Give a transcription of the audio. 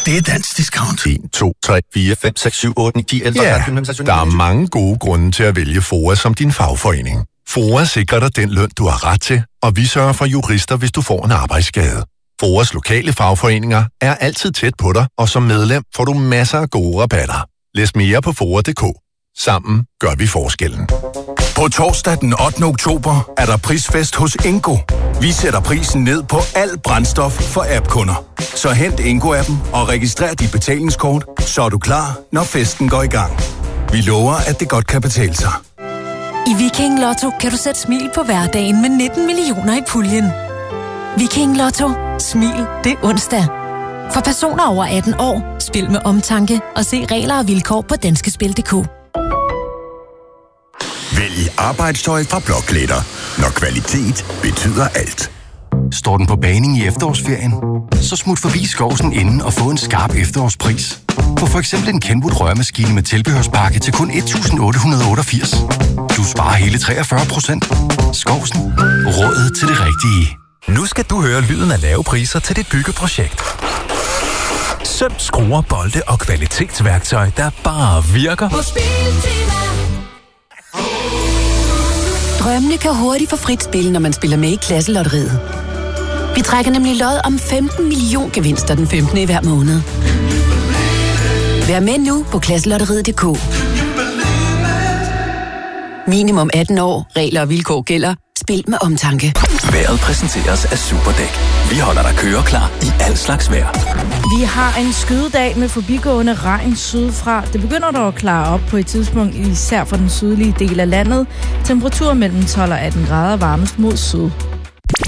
Det er Dansk Discount. 1, 2, 3, 4, 5, 6, 7, 8, 9, 10, 11, Ja, 12, 13, 14, der er mange gode grunde til at vælge FOA som din fagforening. FOA sikrer dig den løn, du har ret til, og vi sørger for jurister, hvis du får en arbejdsskade. FOAs lokale fagforeninger er altid tæt på dig, og som medlem får du masser af gode rabatter. Læs mere på FOA.dk. Sammen gør vi forskellen. På torsdag den 8. oktober er der prisfest hos Ingo. Vi sætter prisen ned på alt brændstof for app-kunder. Så hent Ingo-appen og registrer dit betalingskort, så er du klar, når festen går i gang. Vi lover, at det godt kan betale sig. I Viking Lotto kan du sætte smil på hverdagen med 19 millioner i puljen. Viking Lotto. Smil det onsdag. For personer over 18 år, spil med omtanke og se regler og vilkår på danskespil.dk. Vælg arbejdstøj fra Blåklæder, når kvalitet betyder alt. Står den på baning i efterårsferien? Så smut forbi Skovsen inden og få en skarp efterårspris. Få for eksempel en Kenwood rørmaskine med tilbehørspakke til kun 1.888. Du sparer hele 43%. Skovsen. Rådet til det rigtige. Nu skal du høre lyden af lave priser til dit byggeprojekt. Søm, skruer, bolde og kvalitetsværktøj, der bare virker. Drømmene kan hurtigt få frit spil, når man spiller med i Klasselotteriet. Vi trækker nemlig lod om 15 million gevinster den 15. i hver måned. Vær med nu på Klasselotteriet.dk. Minimum 18 år. Regler og vilkår gælder. Spil med omtanke. Vejret præsenteres af Superdæk. Vi holder dig køreklar i al slags vejr. Vi har en skydedag med forbigående regn sydfra. Det begynder dog at klare op på et tidspunkt, især for den sydlige del af landet. Temperaturer mellem 12 og 18 grader, varmest mod syd.